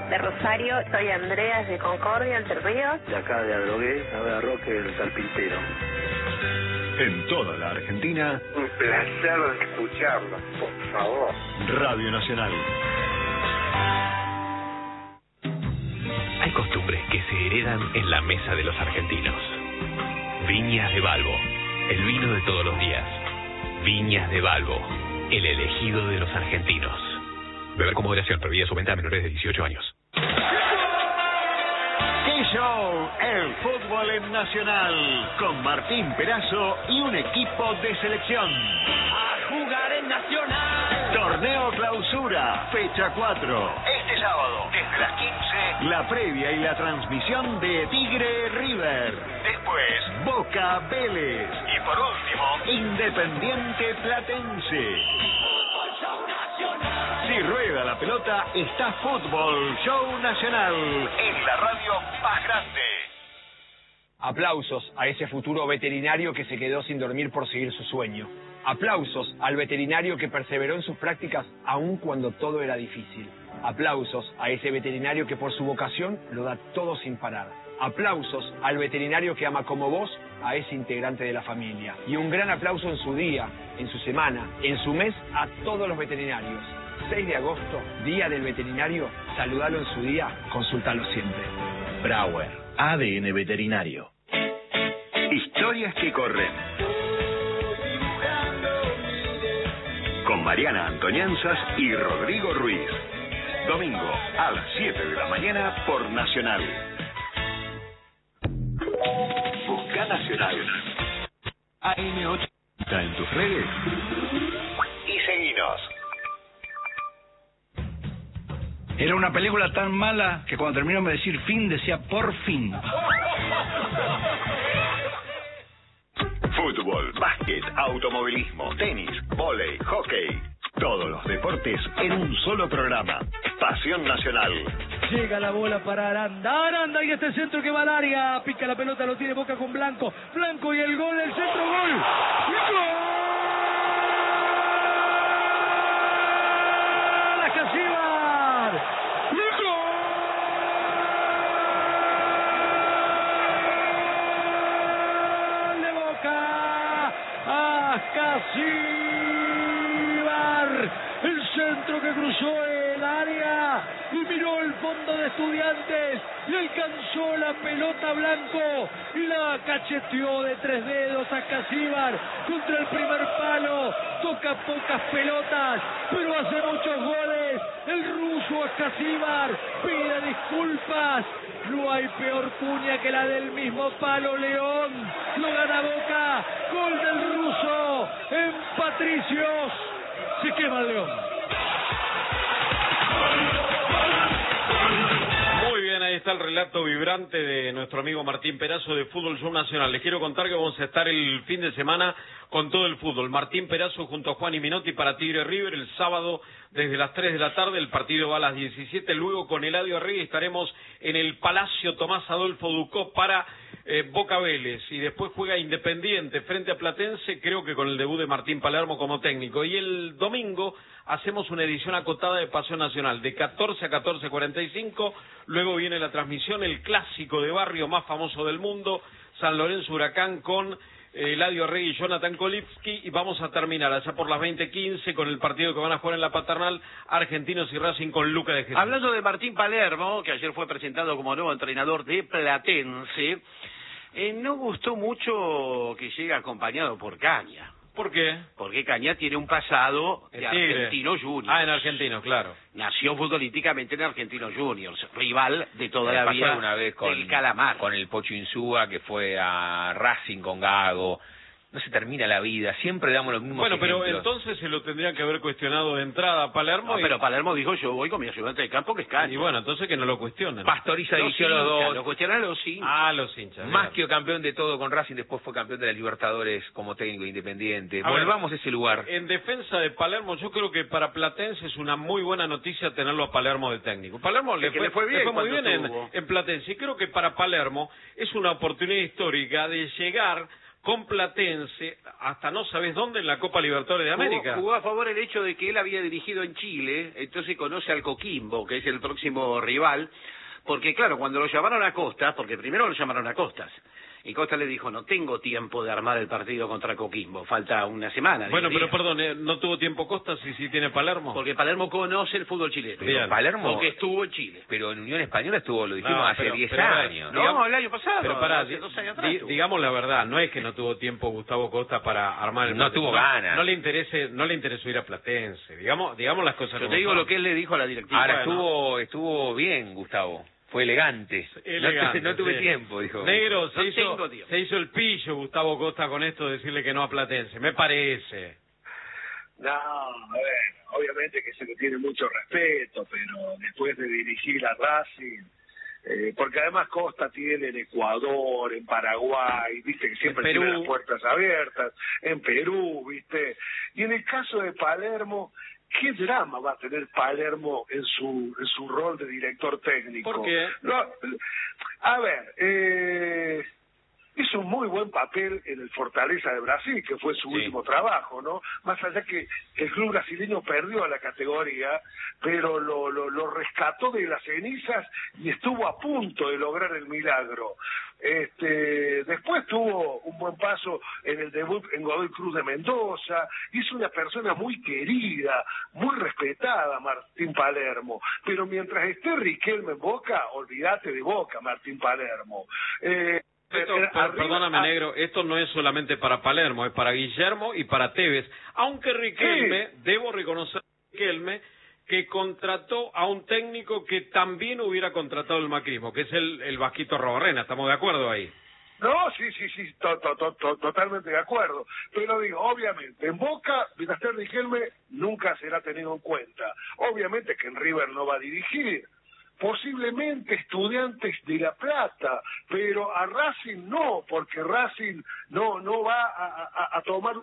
de Rosario. Soy Andrea de Concordia, Entre Ríos. De acá de Adrogué, a Roque, el Carpintero. En toda la Argentina. Un placer escucharlos, por favor. Radio Nacional. Hay costumbres que se heredan en la mesa de los argentinos. Viñas de Balbo, el vino de todos los días. Viñas de Balbo, el elegido de los argentinos. Beber con moderación, prohibida su venta a menores de 18 años. ¡Qué show! El fútbol en Nacional, con Martín Perazo y un equipo de selección. A jugar en Nacional. Torneo Clausura, fecha 4. Este sábado, desde las 15. La previa y la transmisión de Tigre River. Después, Boca Vélez. y por último, Independiente Platense. Fútbol Show Nacional. Si rueda la pelota, está Fútbol Show Nacional. En la radio más grande. Aplausos a ese futuro veterinario que se quedó sin dormir por seguir su sueño. Aplausos al veterinario que perseveró en sus prácticas aun cuando todo era difícil. Aplausos a ese veterinario que por su vocación lo da todo sin parar. Aplausos al veterinario que ama como vos a ese integrante de la familia. Y un gran aplauso en su día, en su semana, en su mes a todos los veterinarios. 6 de agosto, Día del Veterinario, saludalo en su día, consultalo siempre. Brauer, ADN Veterinario. Historias que corren. Con Mariana Antonianzas y Rodrigo Ruiz. Domingo a las 7 de la mañana por Nacional. Busca Nacional. AM80 en tus redes. Y seguinos. Era una película tan mala que cuando terminó de decir fin, decía por fin. Fútbol, básquet, automovilismo, tenis, vóley, hockey. Todos los deportes en un solo programa. Pasión Nacional. Llega la bola para Aranda. Aranda y este centro que va al área. Pica la pelota, lo tiene Boca con Blanco. Blanco y el gol, el centro, gol. ¡Gol! ¡A Casíbar! ¡Gol! De Boca. ¡A Casíbar! El centro que cruzó el área y miró el fondo de Estudiantes y alcanzó la pelota Blanco y la cacheteó de 3 dedos a Casíbar contra el primer palo. Toca pocas pelotas, pero hace muchos goles. El ruso a Casíbar pide disculpas. No hay peor cuña que la del mismo palo. León lo gana Boca. Gol del ruso en Patricios. Se quema el León. Muy bien, ahí está el relato vibrante de nuestro amigo Martín Perazo de Fútbol Show Nacional. Les quiero contar que vamos a estar el fin de semana con todo el fútbol. Martín Perazo junto a Juan y Minotti para Tigre River el sábado desde las 3 de la tarde. El partido va a las 17. Luego con Eladio Arregui estaremos en el Palacio Tomás Adolfo Ducó para Boca Vélez. Y después juega Independiente frente a Platense, creo que con el debut de Martín Palermo como técnico. Y el domingo hacemos una edición acotada de Pasión Nacional de 14 a 14:45. Luego viene la transmisión, el clásico de barrio más famoso del mundo, San Lorenzo Huracán con Eladio Arregui y Jonathan Kolipski, y vamos a terminar allá por las 20:15 con el partido que van a jugar en la Paternal, Argentinos y Racing con Luca de Jesús. Hablando de Martín Palermo, que ayer fue presentado como nuevo entrenador de Platense, no gustó mucho que llegue acompañado por Caña. ¿Por qué? Porque Caña tiene un pasado de Argentinos Juniors. Ah, en Argentinos, claro. Nació futbolísticamente en Argentinos Juniors, rival de toda la vida una vez con del Calamar. Con el Pocho Insúa, que fue a Racing con Gago. No se termina la vida, siempre damos los mismos ejemplos. Pero entonces se lo tendrían que haber cuestionado de entrada a Palermo. No, pero Palermo dijo, yo voy con mi ayudante de campo, que es Caña. Y bueno, entonces que no lo cuestionen. Pastoriza dirigió los dos. Lo cuestionan los hinchas. Ah, los hinchas. Más que campeón de todo con Racing, después fue campeón de la Libertadores como técnico Independiente. A Volvamos a ese lugar. En defensa de Palermo, yo creo que para Platense es una muy buena noticia tenerlo a Palermo de técnico. Palermo le fue muy bien en Platense. Y creo que para Palermo es una oportunidad histórica de llegar con Platense hasta no sabes dónde en la Copa Libertadores de América. Jugó a favor el hecho de que él había dirigido en Chile, entonces conoce al Coquimbo, que es el próximo rival, porque claro, cuando lo llamaron a Costas, porque primero lo llamaron a Costas, y Costas le dijo, no tengo tiempo de armar el partido contra Coquimbo, falta una semana. Bueno, pero perdón, ¿no tuvo tiempo Costas y sí tiene Palermo? Porque Palermo conoce el fútbol chileno. Pero Palermo, porque estuvo en Chile. Pero en Unión Española estuvo, lo dijimos, hace 10 años. No, el año pasado. Pero pará, hace 2 años atrás. Digamos la verdad, no es que no tuvo tiempo Gustavo Costa para armar el No partido. tuvo ganas. No le interesó ir a Platense. Digamos las cosas. Yo te digo lo que él le dijo a la directiva. Ahora estuvo bien, Gustavo. Fue elegante. No tuve tiempo, dijo. Negro, se hizo el pillo Gustavo Costa con esto de decirle que no a Platense, me parece. No, a ver, obviamente que se le tiene mucho respeto, pero después de dirigir a Racing, porque además Costa tiene en Ecuador, en Paraguay, viste que siempre tiene las puertas abiertas, en Perú, viste, y en el caso de Palermo, ¿qué drama va a tener Palermo en su rol de director técnico? ¿Por qué? No, a ver, hizo un muy buen papel en el Fortaleza de Brasil, que fue su último trabajo, ¿no? Más allá que el club brasileño perdió a la categoría, pero lo rescató de las cenizas y estuvo a punto de lograr el milagro. Después tuvo un buen paso en el debut en Godoy Cruz de Mendoza, es una persona muy querida, muy respetada, Martín Palermo, pero mientras esté Riquelme en Boca, olvídate de Boca, Martín Palermo. Perdóname, Negro, esto no es solamente para Palermo, es para Guillermo y para Tevez, aunque Riquelme, debo reconocer a Riquelme, que contrató a un técnico que también hubiera contratado el macrismo, que es el Vasquito Robarrena, ¿estamos de acuerdo ahí? No, sí, totalmente de acuerdo. Pero digo, obviamente, en Boca, mientras esté Riquelme, nunca será tenido en cuenta. Obviamente que en River no va a dirigir. Posiblemente Estudiantes de La Plata, pero a Racing no, porque Racing no va a tomar